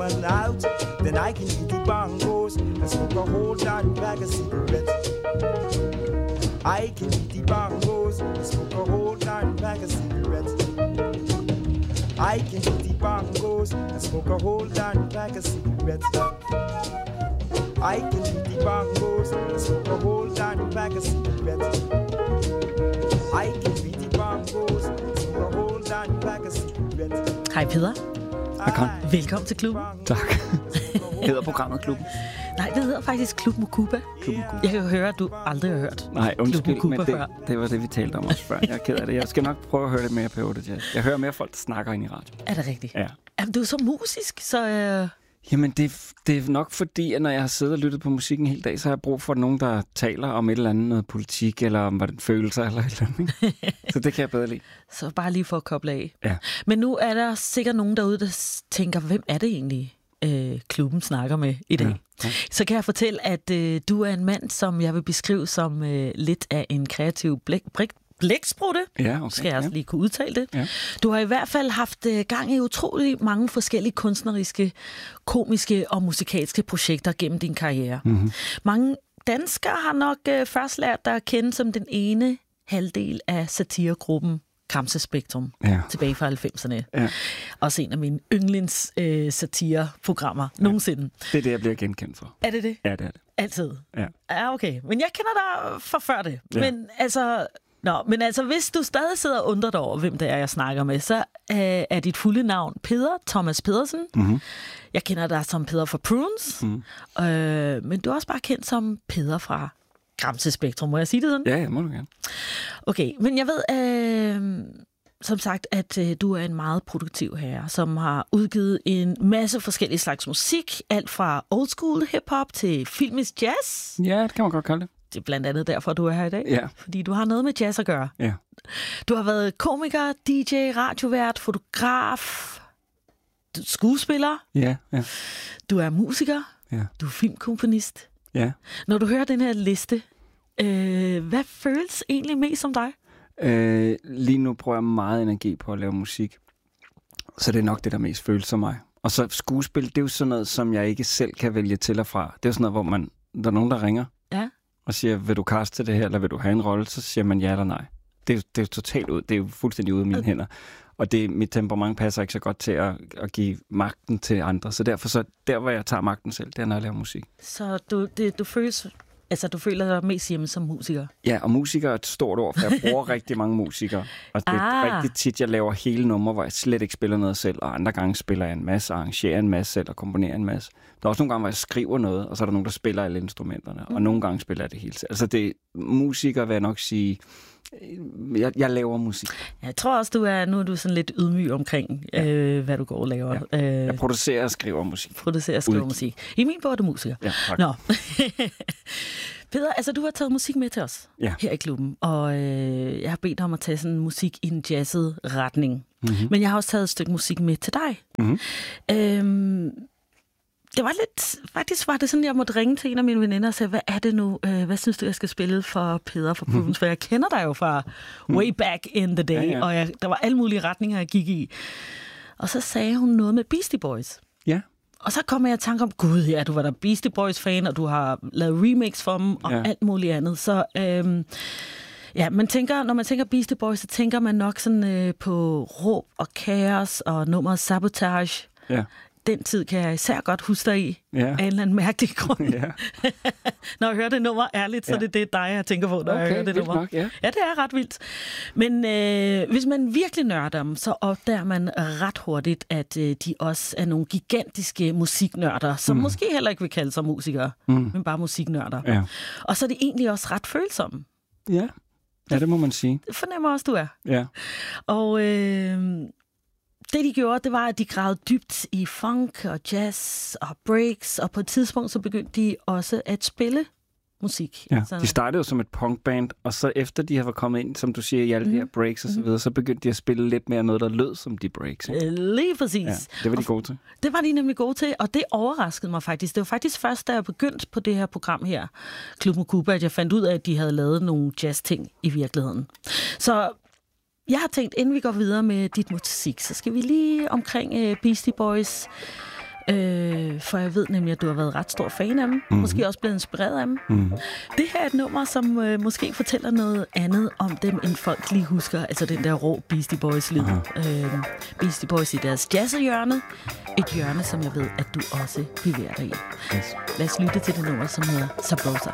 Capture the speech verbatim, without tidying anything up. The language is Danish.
and out. Then I can hit the bongos and smoke a whole darn bag of cigarettes. I can hit the bongos and smoke a whole darn bag of cigarettes. I can hit the bongos and smoke a whole darn bag of cigarettes. I can hit the bongos and smoke a whole darn bag of cigarettes. I can hit the bongos and smoke a whole darn bag of cigarettes. Hej Peder. Hej. Velkommen til klubben. Tak. Hedder programmet Klubben? Nej, det hedder faktisk Klub Mukuba. Klub Mukuba. Jeg kan jo høre, at du aldrig har hørt Nej, undskyld, Klub men det, før. det var det, vi talte om også før. Jeg er ked af det. Jeg skal nok prøve at høre lidt mere på det. Jeg, jeg hører mere folk, der snakker ind i radio. Er det rigtigt? Ja. Jamen, du er så musisk, så... Øh... Jamen, det, det er nok fordi, at når jeg har siddet og lyttet på musikken en hel dag, så har jeg brug for nogen, der taler om et eller andet, noget politik, eller om hvordan følelser, eller et eller andet. Så det kan jeg bedre lide. Så bare lige for at koble af. Ja. Men nu er der sikkert nogen derude, der tænker, hvem er det egentlig, øh, klubben snakker med i dag? Ja. Ja. Så kan jeg fortælle, at øh, du er en mand, som jeg vil beskrive som øh, lidt af en kreativ blæk, blæk, blæksprutte. Ja, okay. Skal jeg også ja. lige kunne udtale det. Ja. Du har i hvert fald haft øh, gang i utrolig mange forskellige kunstneriske, komiske og musikalske projekter gennem din karriere. Mm-hmm. Mange danskere har nok øh, først lært dig at kende som den ene halvdel af satiregruppen Kramse Spektrum, ja. tilbage fra halvfemserne. Ja. Også en af mine yndlings øh, satireprogrammer ja. nogensinde. Det er det, jeg bliver genkendt for. Er det det? Ja, det er det. Altid? Ja. Ja, okay. Men jeg kender dig fra før det. Ja. Men altså... Nå, men altså, hvis du stadig sidder og undrer dig over, hvem det er, jeg snakker med, så øh, er dit fulde navn Peder Thomas Pedersen. Mm-hmm. Jeg kender dig som Peder fra Prunes, mm. øh, men du er også bare kendt som Peder fra Kramse Spektrum. Må jeg sige det sådan? Ja, jeg må du gerne. Okay, men jeg ved øh, som sagt, at øh, du er en meget produktiv herre, som har udgivet en masse forskellige slags musik. Alt fra old school hip-hop til filmisk jazz. Ja, det kan man godt kalde det. Det er blandt andet derfor, du er her i dag. Ja. Fordi du har noget med jazz at gøre. Ja. Du har været komiker, D J, radiovært, fotograf, skuespiller. Ja, ja. Du er musiker. Ja. Du er filmkomponist. Ja. Når du hører den her liste, øh, hvad føles egentlig mest som dig? Øh, lige nu bruger jeg meget energi på at lave musik. Så det er nok det, der mest føles som mig. Og så skuespil, det er jo sådan noget, som jeg ikke selv kan vælge til og fra. Det er jo sådan noget, hvor man, der er nogen, der ringer. Ja. Og siger, vil du kaste det her, eller vil du have en rolle? Så siger man ja eller nej. Det er jo, det er jo totalt ud. Det er jo fuldstændig ude af mine okay. hænder. Og det, mit temperament passer ikke så godt til at, at give magten til andre. Så derfor, så der hvor jeg tager magten selv, det er, når jeg laver musik. Så du, det, du, føles, altså, du føler dig mest hjemme som musiker? Ja, og musiker er et stort ord, for jeg bruger rigtig mange musikere. Og det er ah. rigtig tit, jeg laver hele numre, hvor jeg slet ikke spiller noget selv. Og andre gange spiller jeg en masse, arrangerer en masse selv og komponerer en masse. Der er også nogle gange, hvor jeg skriver noget, og så er der nogen, der spiller alle instrumenterne. Mm. Og nogle gange spiller jeg det hele selv. Altså det musiker, vil jeg nok sige, jeg, jeg laver musik. Jeg tror også, du er, nu er du sådan lidt ydmyg omkring, ja. øh, hvad du går og laver. Ja. Øh, jeg producerer og skriver musik. Producerer og skriver Ud. musik. I min bog er du musiker. Ja, tak. Nå. Peder, altså du har taget musik med til os ja. her i klubben, og øh, jeg har bedt dig om at tage sådan musik i en jazzet retning. Mm-hmm. Men jeg har også taget et stykke musik med til dig. Mm-hmm. Øhm, det var lidt, faktisk var det sådan, jeg måtte ringe til en af mine veninder og sige, hvad er det nu, øh, hvad synes du, jeg skal spille for Peder fra Prunes? Mm-hmm. For jeg kender dig jo fra way back in the day, ja, ja. og jeg, der var alle mulige retninger, jeg gik i. Og så sagde hun noget med Beastie Boys. Ja. Og så kom jeg i tanke om, gud ja, du var der Beastie Boys-fan, og du har lavet remix for dem, og ja. alt muligt andet. Så øhm, ja, man tænker, når man tænker Beastie Boys, så tænker man nok sådan øh, på råb og kaos og nummeret Sabotage. Ja. Den tid kan jeg især godt huske dig i, ja. af en eller anden mærkelig grund. Ja. Når jeg hører det nummer ærligt, så ja. det er det dig, jeg tænker på, når okay, jeg hører det nummer. Nok, ja. ja, det er ret vildt. Men øh, hvis man virkelig nørder dem, så opdager man ret hurtigt, at øh, de også er nogle gigantiske musiknørder, som mm. måske heller ikke vil kalde sig musikere, mm. men bare musiknørder. Ja. Og så er de egentlig også ret følsomme. Ja, ja det må man sige. Det fornemmer også, du er. Ja. Og... Øh, det, de gjorde, det var, at de gravede dybt i funk og jazz og breaks, og på et tidspunkt så begyndte de også at spille musik. Ja, altså, de startede jo som et punkband, og så efter de har kommet ind, som du siger, i alle mm. de her breaks og så videre, så begyndte de at spille lidt mere noget, der lød som de breaks. Ikke? Lige præcis. Ja, det var de gode til. Det var de nemlig gode til, og det overraskede mig faktisk. Det var faktisk først, da jeg begyndte på det her program her, Klub Mukuba, at jeg fandt ud af, at de havde lavet nogle jazz-ting i virkeligheden. Så jeg har tænkt, inden vi går videre med dit musik, så skal vi lige omkring uh, Beastie Boys. Uh, for jeg ved nemlig, at du har været ret stor fan af dem. Mm. Måske også blevet inspireret af dem. Mm. Det her er et nummer, som øh, måske fortæller noget andet om dem, end folk lige husker. Altså den der rå Beastie Boys-lyd. Øh, Beastie Boys i deres jazzehjørne. Et hjørne, som jeg ved, at du også bevæger dig i. Yes. Lad os lytte til det nummer, som hedder Sabrosa.